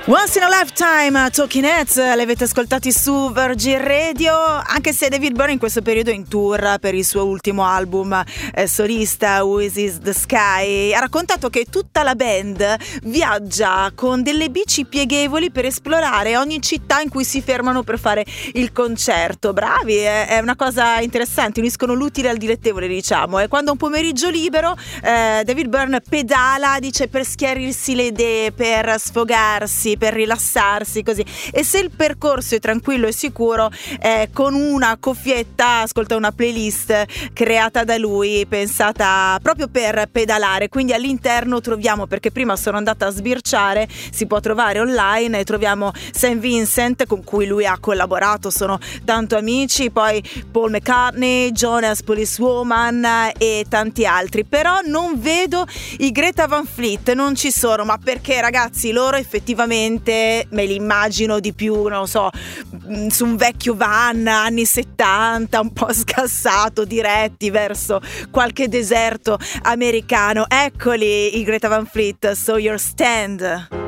Once in a Lifetime, Talking Heads, l'avete ascoltati su Virgin Radio, anche se David Byrne in questo periodo è in tour per il suo ultimo album solista, Who Is The Sky. Ha raccontato che tutta la band viaggia con delle bici pieghevoli per esplorare ogni città in cui si fermano per fare il concerto. Bravi, è una cosa interessante, uniscono l'utile al dilettevole, diciamo. E quando ha un pomeriggio libero, David Byrne pedala, dice, per schiarirsi le idee, per sfogarsi, per rilassarsi, così. E se il percorso è tranquillo e sicuro, con una cuffietta ascolta una playlist creata da lui, pensata proprio per pedalare. Quindi all'interno troviamo, perché prima sono andata a sbirciare, si può trovare online, e troviamo St. Vincent, con cui lui ha collaborato, sono tanto amici, poi Paul McCartney, Jonas Policewoman e tanti altri. Però non vedo i Greta Van Fleet, non ci sono. Ma perché, ragazzi? Loro effettivamente me li immagino di più, non so, su un vecchio van anni 70, un po' scassato, diretti verso qualche deserto americano. Eccoli i Greta Van Fleet, So Your Stand.